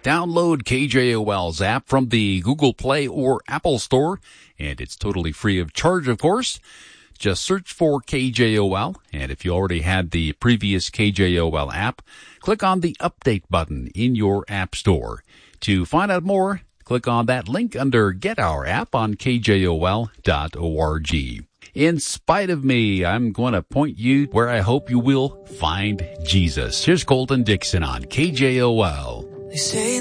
Download KJOL's app from the Google Play or Apple Store, and it's totally free of charge, of course. Just search for KJOL, and if you already had the previous KJOL app, click on the Update button in your App Store. To find out more, click on that link under Get Our App on KJOL.org. In spite of me, I'm going to point you where I hope you will find Jesus. Here's Colton Dixon on KJOL. They say